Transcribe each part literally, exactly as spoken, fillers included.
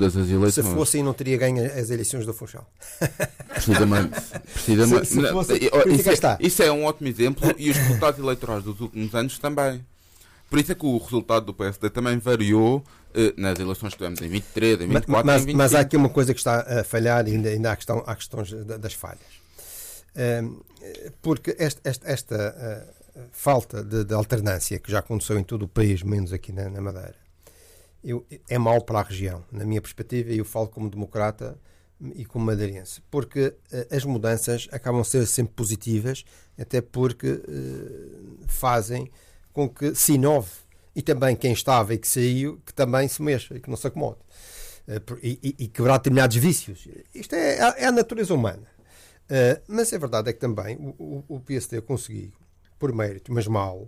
das eleições. Se fosse aí, não teria ganho as eleições do Funchal. Precisamente. precisamente. Se, se fosse, isso, é, isso é um ótimo exemplo, e os resultados eleitorais dos últimos anos também. Por isso é que o resultado do P S D também variou eh, nas eleições que tivemos em vinte e três, em vinte e quatro, mas, em vinte e cinco. Mas há aqui uma coisa que está a falhar, e ainda, ainda há, questão, há questões das falhas. Um, porque esta, esta, esta uh, falta de, de alternância, que já aconteceu em todo o país, menos aqui na, na Madeira, eu, é mau para a região, na minha perspectiva, e eu falo como democrata e como madeirense, porque uh, as mudanças acabam a ser sempre positivas, até porque uh, fazem com que se inove, e também quem estava e que saiu, que também se mexa e que não se acomode, uh, e, e, e quebrar determinados vícios. Isto é, é a natureza humana. Uh, mas a verdade é que também o, o, o P S D conseguiu, por mérito, mas mal,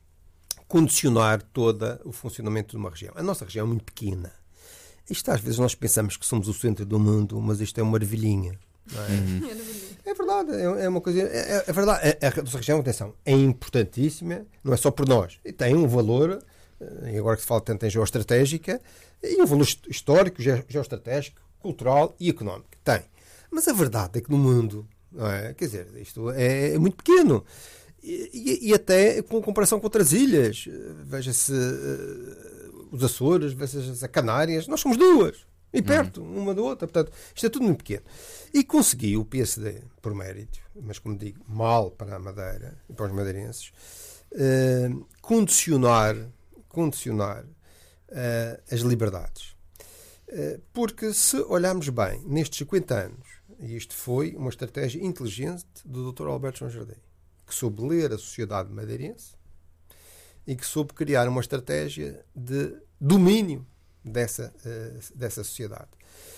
condicionar todo o funcionamento de uma região. A nossa região é muito pequena. Isto, às vezes nós pensamos que somos o centro do mundo, mas isto é uma ervilhinha. Não é? Uhum. É verdade, é, é uma coisa. É, é verdade. A, a nossa região, atenção, é importantíssima, não é só por nós. E tem um valor, e agora que se fala tanto em geoestratégica, e um valor histórico, geoestratégico, cultural e económico. Tem. Mas a verdade é que no mundo, não é? Quer dizer, isto é, é muito pequeno. E, e, e até com comparação com outras ilhas, veja-se uh, os Açores, veja-se as Canárias, nós somos duas, e perto, uhum. uma da outra. Portanto, isto é tudo muito pequeno. E conseguiu o P S D, por mérito, mas como digo, mal para a Madeira e para os madeirenses, uh, condicionar, condicionar uh, as liberdades. Uh, porque se olharmos bem, nestes cinquenta anos, e isto foi uma estratégia inteligente do doutor Alberto João Jardim, que soube ler a sociedade madeirense e que soube criar uma estratégia de domínio dessa, uh, dessa sociedade.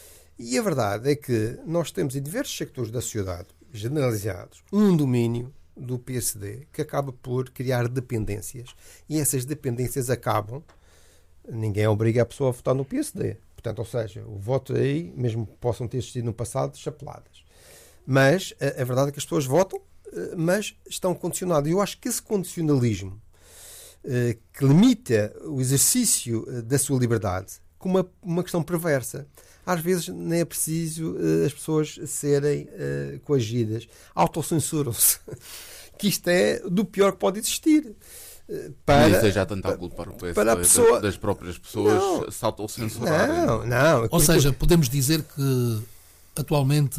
E a verdade é que nós temos em diversos sectores da sociedade, generalizados, um domínio do P S D que acaba por criar dependências. E essas dependências acabam, ninguém obriga a pessoa a votar no P S D. Portanto, ou seja, o voto aí, mesmo que possam ter existido no passado, chapeladas. Mas a, a verdade é que as pessoas votam, mas estão condicionadas. E eu acho que esse condicionalismo eh, que limita o exercício da sua liberdade como uma, uma questão perversa. Às vezes nem é preciso eh, as pessoas serem eh, coagidas. Autocensuram-se. Que isto é do pior que pode existir. Para, Mas isso já tanta culpa para o P S D, para a pessoa, das próprias pessoas se autocensurarem. Não, não. Ou seja, podemos dizer que atualmente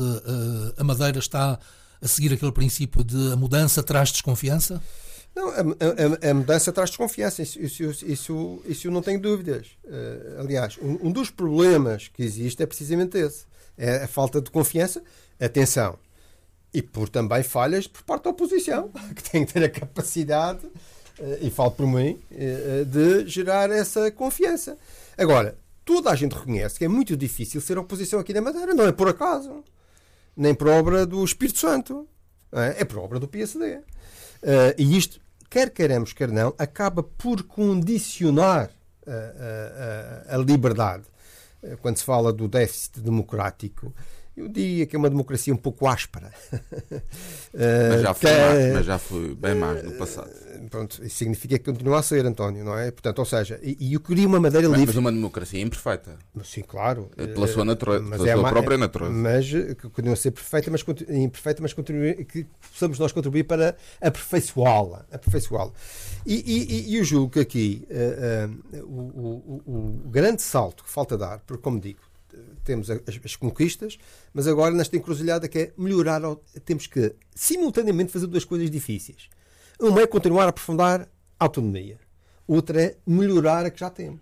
a Madeira está a seguir aquele princípio de a mudança traz desconfiança? Não, a, a, a mudança traz desconfiança, isso, isso, isso, isso eu não tenho dúvidas. Uh, aliás, um, um dos problemas que existe é precisamente esse. É a falta de confiança, atenção, e por também falhas por parte da oposição, que tem que ter a capacidade, uh, e falo por mim, uh, de gerar essa confiança. Agora, toda a gente reconhece que é muito difícil ser oposição aqui na Madeira, não é por acaso, nem por obra do Espírito Santo, é, é por obra do P S D. Uh, e isto, quer queiramos, quer não, acaba por condicionar uh, uh, uh, a liberdade. Uh, quando se fala do déficit democrático, eu diria que é uma democracia um pouco áspera. uh, mas, já foi que, mais, mas já foi bem mais no passado. Uh, pronto, isso significa que continua a ser, António, não é? Portanto, ou seja, e, e eu queria uma Madeira mas, livre. Mas uma democracia imperfeita. Sim, claro. Pela sua, natura, mas pela é sua uma, própria natureza. Mas que continua a ser perfeita, mas imperfeita, mas contribuir, que possamos nós contribuir para aperfeiçoá-la. aperfeiçoá-la. E, e, e eu julgo que aqui uh, uh, o, o, o grande salto que falta dar, porque, como digo, temos as, as conquistas, mas agora nesta encruzilhada que é melhorar, temos que simultaneamente fazer duas coisas difíceis. Uma é continuar a aprofundar a autonomia. Outra é melhorar a que já temos.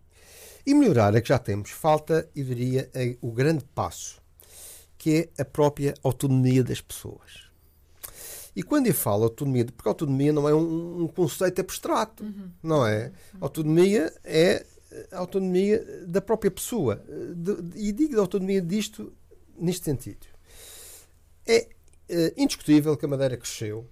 E melhorar a que já temos, falta, eu diria, o grande passo, que é a própria autonomia das pessoas. E quando eu falo autonomia, porque a autonomia não é um, um conceito abstrato, uhum. não é? A autonomia é a autonomia da própria pessoa. De, de, e digo a autonomia disto neste sentido. É, é indiscutível que a Madeira cresceu,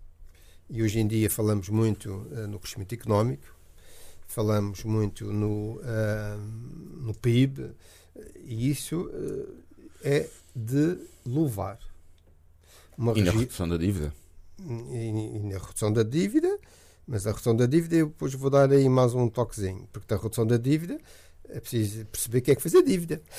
e hoje em dia falamos muito uh, no crescimento económico, falamos muito no, uh, no P I B, e isso uh, é de louvar. Uma e regi... na redução da dívida? E, e na redução da dívida, mas a redução da dívida eu depois vou dar aí mais um toquezinho, porque a redução da dívida é preciso perceber o que é que faz a dívida.